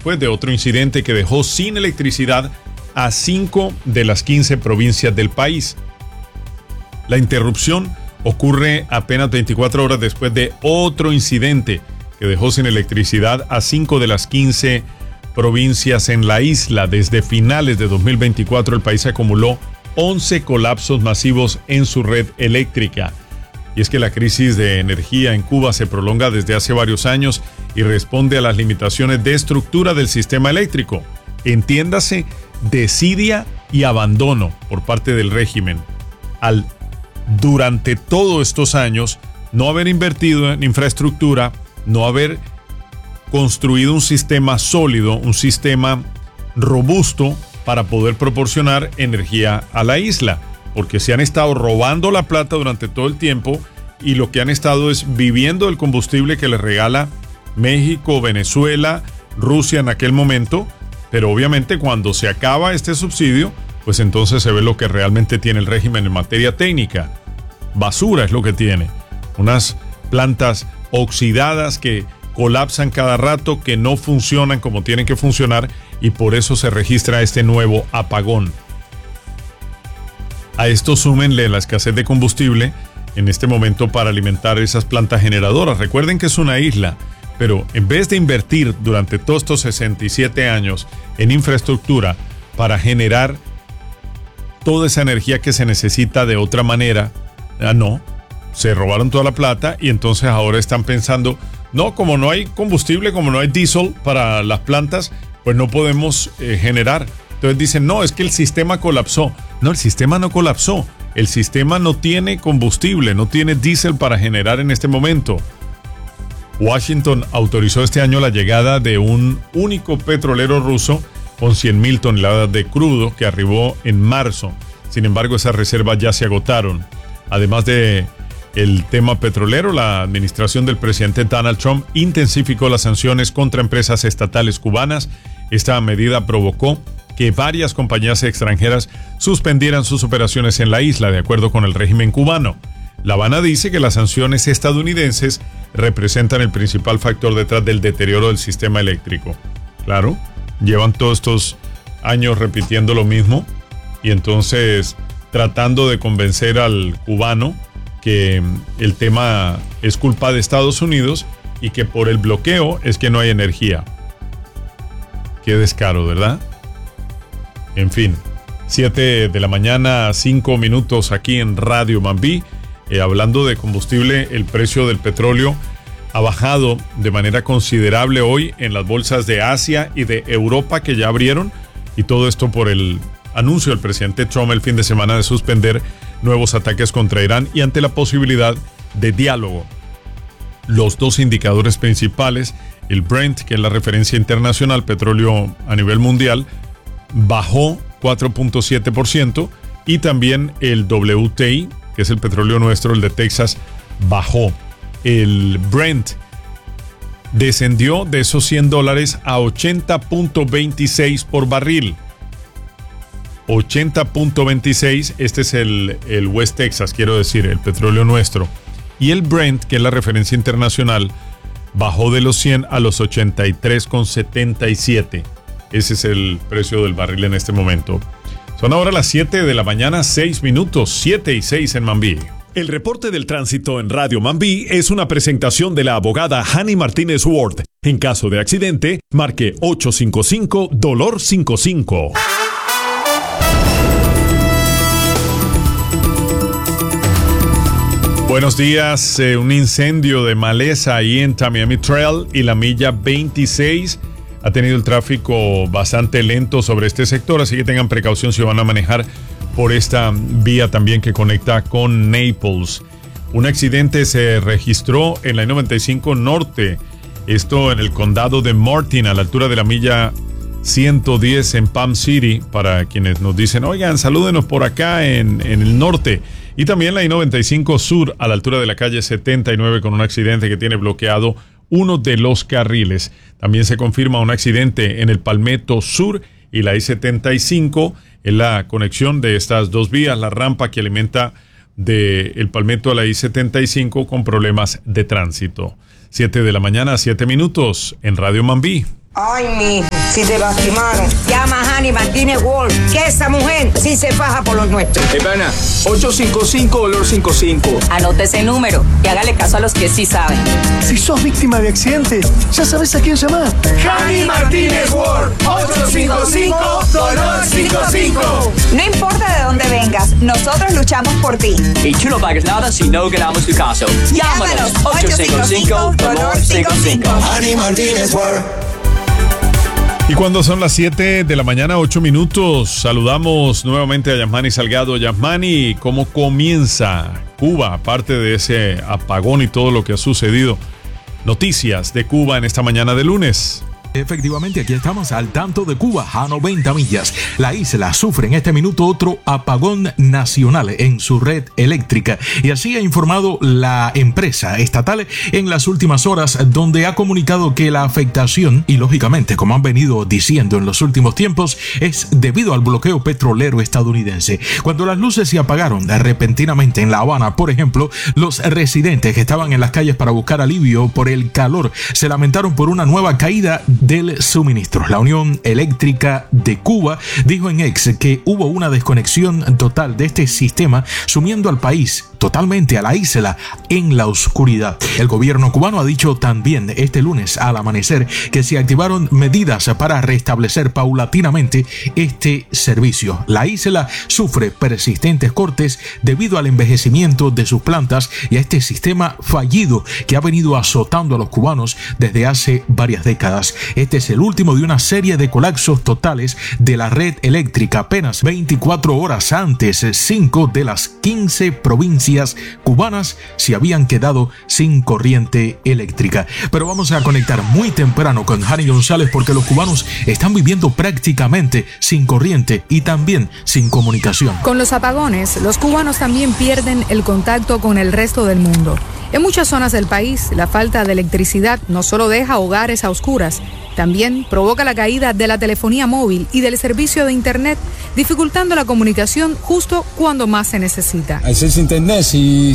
después de otro incidente que dejó sin electricidad a 5 de las 15 provincias del país. La interrupción ocurre apenas 24 horas después de otro incidente que dejó sin electricidad a 5 de las 15 provincias en la isla. Desde finales de 2024 el país acumuló 11 colapsos masivos en su red eléctrica. Y es que la crisis de energía en Cuba se prolonga desde hace varios años y responde a las limitaciones de estructura del sistema eléctrico. Entiéndase, desidia y abandono por parte del régimen. Durante todos estos años, no haber invertido en infraestructura, no haber construido un sistema sólido, un sistema robusto para poder proporcionar energía a la isla, porque se han estado robando la plata durante todo el tiempo y lo que han estado es viviendo el combustible que les regala México, Venezuela, Rusia en aquel momento, pero obviamente cuando se acaba este subsidio, pues entonces se ve lo que realmente tiene el régimen en materia técnica. Basura es lo que tiene, unas plantas oxidadas que colapsan cada rato, que no funcionan como tienen que funcionar y por eso se registra este nuevo apagón. A esto súmenle la escasez de combustible en este momento para alimentar esas plantas generadoras. Recuerden que es una isla, pero en vez de invertir durante todos estos 67 años en infraestructura para generar toda esa energía que se necesita de otra manera, no, se robaron toda la plata y entonces ahora están pensando, no, como no hay combustible, como no hay diésel para las plantas, pues no podemos generar. Entonces dicen, no, es que el sistema colapsó. No, el sistema no colapsó. El sistema no tiene combustible, no tiene diésel para generar en este momento. Washington autorizó este año la llegada de un único petrolero ruso con 100,000 toneladas de crudo que arribó en marzo. Sin embargo, esas reservas ya se agotaron. Además de el tema petrolero, la administración del presidente Donald Trump intensificó las sanciones contra empresas estatales cubanas. Esta medida provocó que varias compañías extranjeras suspendieran sus operaciones en la isla, de acuerdo con el régimen cubano. La Habana dice que las sanciones estadounidenses representan el principal factor detrás del deterioro del sistema eléctrico. Claro, llevan todos estos años repitiendo lo mismo y entonces tratando de convencer al cubano que el tema es culpa de Estados Unidos y que por el bloqueo es que no hay energía. Qué descaro, ¿verdad? En fin, 7 de la mañana, 5 minutos aquí en Radio Mambí. Hablando de combustible, el precio del petróleo ha bajado de manera considerable hoy en las bolsas de Asia y de Europa que ya abrieron, y todo esto por el anuncio del presidente Trump el fin de semana de suspender nuevos ataques contra Irán y ante la posibilidad de diálogo. Los dos indicadores principales, el Brent, que es la referencia internacional petróleo a nivel mundial, bajó 4.7%, y también el WTI, que es el petróleo nuestro, el de Texas, bajó. El Brent descendió de esos $100 a 80.26 por barril. 80.26, este es el West Texas, quiero decir, el petróleo nuestro. Y el Brent, que es la referencia internacional, bajó de los 100 a los 83.77. Ese es el precio del barril en este momento. Son ahora las 7 de la mañana, 6 minutos, 7 y 6 en Mambí. El reporte del tránsito en Radio Mambí es una presentación de la abogada Hani Martínez Ward. En caso de accidente, marque 855-DOLOR55. Buenos días. Un incendio de maleza ahí en Tamiami Trail y la milla 26 ha tenido el tráfico bastante lento sobre este sector, así que tengan precaución si van a manejar por esta vía también que conecta con Naples. Un accidente se registró en la I-95 Norte, esto en el condado de Martin, a la altura de la milla 110 en Palm City, para quienes nos dicen, oigan, salúdenos por acá en el norte. Y también la I-95 Sur, a la altura de la calle 79, con un accidente que tiene bloqueado uno de los carriles. También se confirma un accidente en el Palmetto Sur y la I-75, en la conexión de estas dos vías, la rampa que alimenta del Palmetto a la I-75 con problemas de tránsito. 7 de la mañana, 7 minutos en Radio Mambí. Ay, mijo, si te lastimaron, llama a Hani Martínez Ward, que esa mujer sí se faja por los nuestros. Pana, 855-55. Anote ese número y hágale caso a los que sí saben. Si sos víctima de accidente, ya sabes a quién llamar. Hani Martínez Ward, 855-55. No importa de dónde vengas, nosotros luchamos por ti. Y tú no pagas nada si no ganamos tu caso. Llámanos 855-55. Hani Martínez Ward. Y cuando son las 7 de la mañana, 8 minutos, saludamos nuevamente a Yasmani Salgado. Yasmani, ¿cómo comienza Cuba, aparte de ese apagón y todo lo que ha sucedido? Noticias de Cuba en esta mañana de lunes. Efectivamente, aquí estamos al tanto de Cuba a 90 millas. La isla sufre en este minuto otro apagón nacional en su red eléctrica, y así ha informado la empresa estatal en las últimas horas, donde ha comunicado que la afectación, y lógicamente como han venido diciendo en los últimos tiempos, es debido al bloqueo petrolero estadounidense. Cuando las luces se apagaron repentinamente en La Habana, por ejemplo, los residentes que estaban en las calles para buscar alivio por el calor se lamentaron por una nueva caída del suministro. La Unión Eléctrica de Cuba dijo en X que hubo una desconexión total de este sistema, sumiendo al país, totalmente a la isla, en la oscuridad. El gobierno cubano ha dicho también este lunes al amanecer que se activaron medidas para restablecer paulatinamente este servicio. La isla sufre persistentes cortes debido al envejecimiento de sus plantas y a este sistema fallido que ha venido azotando a los cubanos desde hace varias décadas. Este es el último de una serie de colapsos totales de la red eléctrica. Apenas 24 horas antes, 5 de las 15 provincias cubanas se habían quedado sin corriente eléctrica. Pero vamos a conectar muy temprano con Hani González, porque los cubanos están viviendo prácticamente sin corriente y también sin comunicación. Con los apagones, los cubanos también pierden el contacto con el resto del mundo. En muchas zonas del país, la falta de electricidad no solo deja hogares a oscuras, también provoca la caída de la telefonía móvil y del servicio de internet, dificultando la comunicación justo cuando más se necesita. Hacerse internet,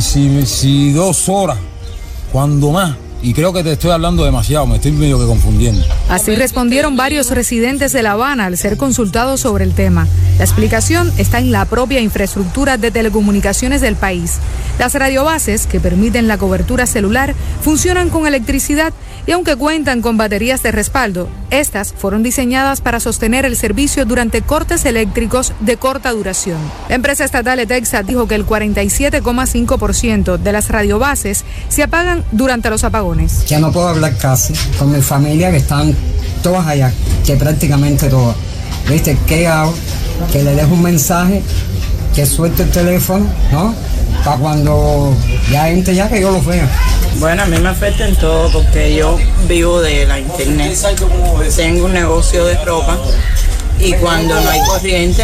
si 2 horas, cuando más. Y creo que te estoy hablando demasiado, me estoy medio que confundiendo. Así respondieron varios residentes de La Habana al ser consultados sobre el tema. La explicación está en la propia infraestructura de telecomunicaciones del país. Las radiobases, que permiten la cobertura celular, funcionan con electricidad y aunque cuentan con baterías de respaldo, estas fueron diseñadas para sostener el servicio durante cortes eléctricos de corta duración. La empresa estatal ETEXA dijo que el 47,5% de las radiobases se apagan durante los apagones. Ya no puedo hablar casi con mi familia, que están todas allá, que prácticamente todas. ¿Viste? ¿Qué hago? Que le dejo un mensaje, que suelte el teléfono, ¿no? Para cuando ya entre, ya que yo lo vea. Bueno, a mí me afecta en todo porque yo vivo de la internet. Tengo un negocio de ropa y cuando no hay corriente,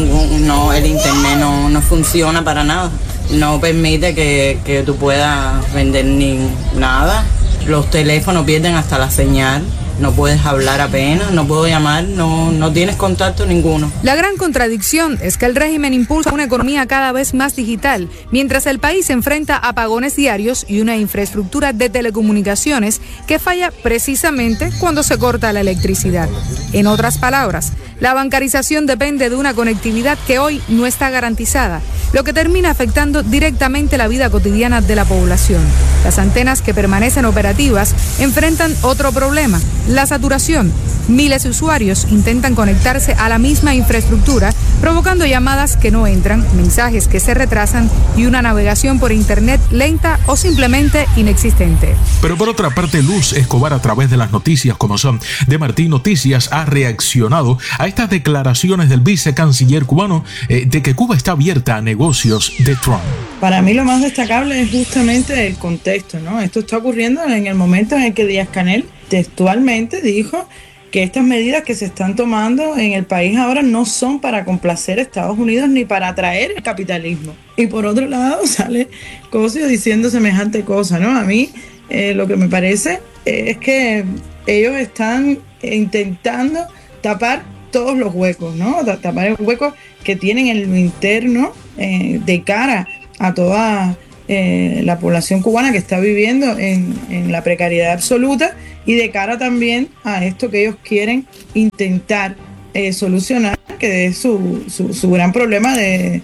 el internet no funciona para nada. No permite que tú puedas vender ni nada. Los teléfonos pierden hasta la señal. No puedes hablar apenas, no puedo llamar, no tienes contacto ninguno. La gran contradicción es que el régimen impulsa una economía cada vez más digital, mientras el país enfrenta apagones diarios y una infraestructura de telecomunicaciones que falla precisamente cuando se corta la electricidad. En otras palabras, la bancarización depende de una conectividad que hoy no está garantizada, lo que termina afectando directamente la vida cotidiana de la población. Las antenas que permanecen operativas enfrentan otro problema: la saturación. Miles de usuarios intentan conectarse a la misma infraestructura, provocando llamadas que no entran, mensajes que se retrasan y una navegación por internet lenta o simplemente inexistente. Pero por otra parte, Luz Escobar, a través de las noticias como son de Martín Noticias, ha reaccionado a estas declaraciones del vicecanciller cubano de que Cuba está abierta a negocios de Trump. Para mí lo más destacable es justamente el contexto, ¿no? Esto está ocurriendo en el momento en el que Díaz-Canel textualmente dijo que estas medidas que se están tomando en el país ahora no son para complacer a Estados Unidos ni para atraer el capitalismo. Y por otro lado sale Cosio diciendo semejante cosa, ¿no? A mí lo que me parece es que ellos están intentando tapar todos los huecos, ¿no? Tapar el hueco que tienen en lo interno de cara a toda la población cubana que está viviendo en la precariedad absoluta, y de cara también a esto que ellos quieren intentar solucionar, que es su gran problema de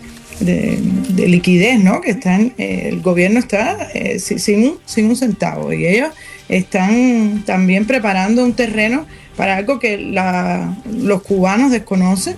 liquidez, ¿no? Que el gobierno está sin un centavo, y ellos están también preparando un terreno para algo que los cubanos desconocen,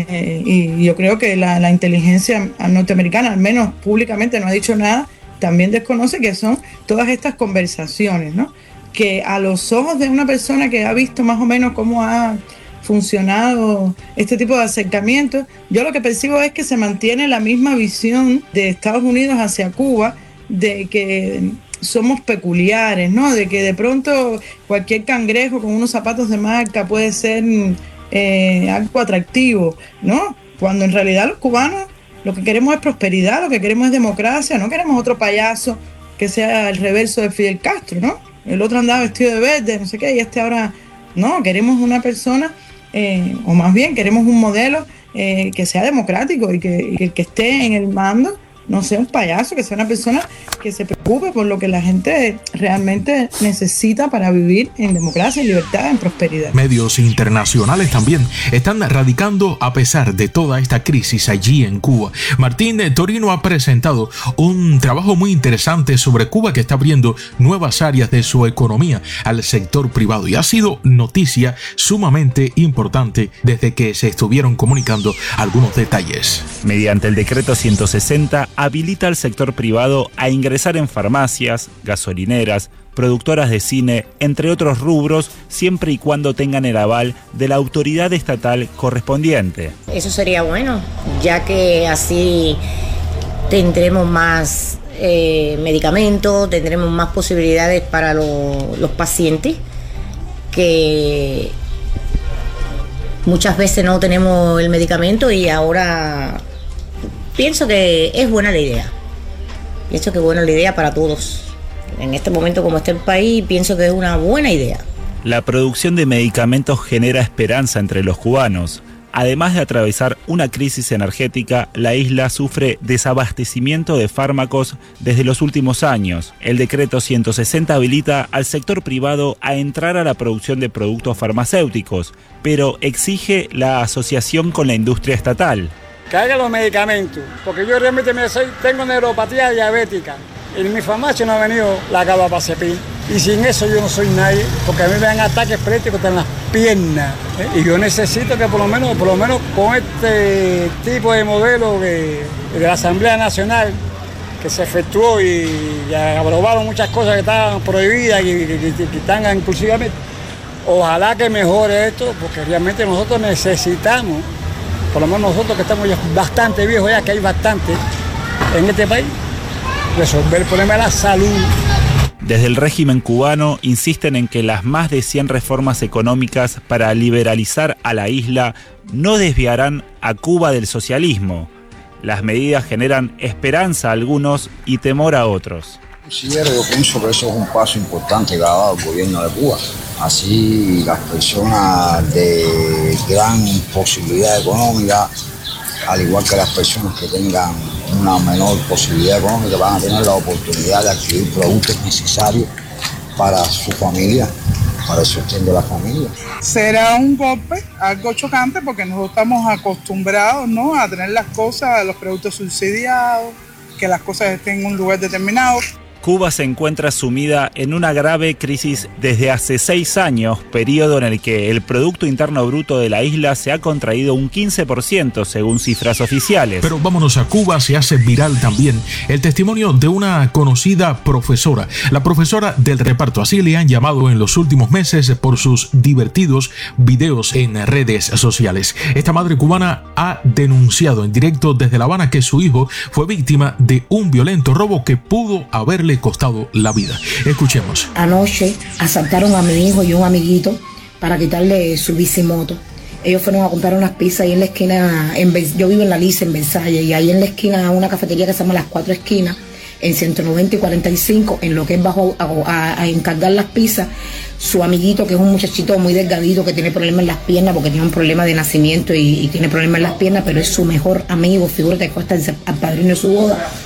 y yo creo que la inteligencia norteamericana, al menos públicamente, no ha dicho nada, también desconoce, que son todas estas conversaciones, ¿no? Que a los ojos de una persona que ha visto más o menos cómo ha funcionado este tipo de acercamientos, yo lo que percibo es que se mantiene la misma visión de Estados Unidos hacia Cuba, de que somos peculiares, ¿no? De que de pronto cualquier cangrejo con unos zapatos de marca puede ser algo atractivo, ¿no? Cuando en realidad los cubanos lo que queremos es prosperidad, lo que queremos es democracia, no queremos otro payaso que sea el reverso de Fidel Castro, ¿no? El otro andaba vestido de verde, no sé qué, y ahora no, queremos una persona, o más bien queremos un modelo que sea democrático, y que el que esté en el mando no sea un payaso, que sea una persona que se preocupe por lo que la gente realmente necesita para vivir en democracia, en libertad, en prosperidad. Medios internacionales también están radicando a pesar de toda esta crisis allí en Cuba. Martín Torino ha presentado un trabajo muy interesante sobre Cuba, que está abriendo nuevas áreas de su economía al sector privado, y ha sido noticia sumamente importante desde que se estuvieron comunicando algunos detalles. Mediante el decreto 160 habilita al sector privado a ingresar en farmacias, gasolineras, productoras de cine, entre otros rubros, siempre y cuando tengan el aval de la autoridad estatal correspondiente. Eso sería bueno, ya que así tendremos más medicamentos, tendremos más posibilidades para los pacientes, que muchas veces no tenemos el medicamento, y ahora pienso que es buena la idea. Pienso que es buena la idea para todos. En este momento, como está el país, pienso que es una buena idea. La producción de medicamentos genera esperanza entre los cubanos. Además de atravesar una crisis energética, la isla sufre desabastecimiento de fármacos desde los últimos años. El decreto 160 habilita al sector privado a entrar a la producción de productos farmacéuticos, pero exige la asociación con la industria estatal. Que haga los medicamentos, porque yo realmente tengo neuropatía diabética. En mi farmacia no ha venido la carbamazepina, y sin eso yo no soy nadie, porque a mí me dan ataques epilépticos en las piernas, y yo necesito que por lo menos con este tipo de modelo de la Asamblea Nacional que se efectuó y aprobaron muchas cosas que estaban prohibidas y que están inclusivamente, ojalá que mejore esto, porque realmente nosotros necesitamos, por lo menos nosotros que estamos ya bastante viejos, ya que hay bastante en este país, resolver el problema de la salud. Desde el régimen cubano insisten en que las más de 100 reformas económicas para liberalizar a la isla no desviarán a Cuba del socialismo. Las medidas generan esperanza a algunos y temor a otros. Yo pienso que eso es un paso importante que ha dado el gobierno de Cuba. Así las personas de gran posibilidad económica, al igual que las personas que tengan una menor posibilidad económica, van a tener la oportunidad de adquirir productos necesarios para su familia, para el sostén de la familia. Será un golpe, algo chocante, porque nosotros estamos acostumbrados, ¿no?, a tener las cosas, los productos subsidiados, que las cosas estén en un lugar determinado. Cuba se encuentra sumida en una grave crisis desde hace 6 años, periodo en el que el Producto Interno Bruto de la isla se ha contraído un 15% según cifras oficiales. Pero vámonos a Cuba, se hace viral también el testimonio de una conocida profesora, la profesora del reparto, así le han llamado en los últimos meses por sus divertidos videos en redes sociales. Esta madre cubana ha denunciado en directo desde La Habana que su hijo fue víctima de un violento robo que pudo haberle costado la vida. Escuchemos. Anoche asaltaron a mi hijo y un amiguito para quitarle su bicimoto. Ellos fueron a comprar unas pizzas ahí en la esquina, yo vivo en La Lisa, en Versalles, y ahí en la esquina una cafetería que se llama Las Cuatro Esquinas, en 190 y 45, en lo que es bajo a encargar las pizzas, su amiguito, que es un muchachito muy delgadito, que tiene problemas en las piernas, porque tiene un problema de nacimiento y tiene problemas en las piernas, pero es su mejor amigo, figúrate que fue hasta al padrino de su boda.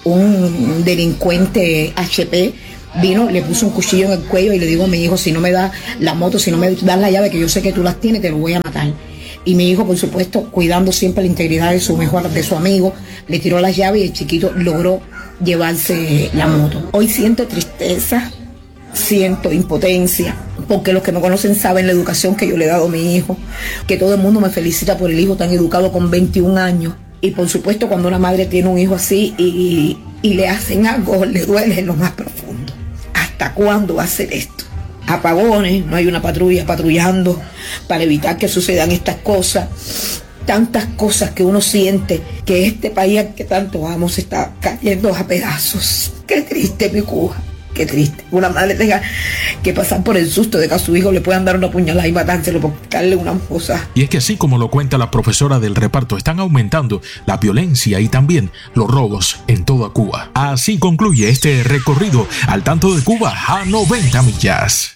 un delincuente HP vino, le puso un cuchillo en el cuello y le digo a mi hijo, si no me das la moto, si no me das la llave, que yo sé que tú las tienes, te lo voy a matar. Y mi hijo, por supuesto, cuidando siempre la integridad de su amigo, le tiró las llaves y el chiquito logró llevarse la moto. Hoy siento tristeza, siento impotencia, porque los que me conocen saben la educación que yo le he dado a mi hijo, que todo el mundo me felicita por el hijo tan educado con 21 años. Y por supuesto, cuando una madre tiene un hijo así y le hacen algo, le duele en lo más profundo. ¿Hasta cuándo va a ser esto? Apagones, no hay una patrulla patrullando para evitar que sucedan estas cosas. Tantas cosas que uno siente que este país al que tanto amo se está cayendo a pedazos. Qué triste, mi Cuba. Qué triste. Una madre tenga que pasar por el susto de que a su hijo le puedan dar una puñalada y matárselo por darle una cosa. Y es que así como lo cuenta la profesora del reparto, están aumentando la violencia y también los robos en toda Cuba. Así concluye este recorrido al tanto de Cuba a 90 millas.